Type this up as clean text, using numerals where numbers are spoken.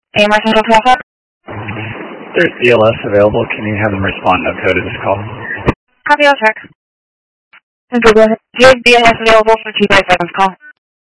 AMR Central Traffic. There's DLS available. Can you have them respond no code to this call? Copy, I'll check. Okay, go ahead. Do you have DLS available for 257's call?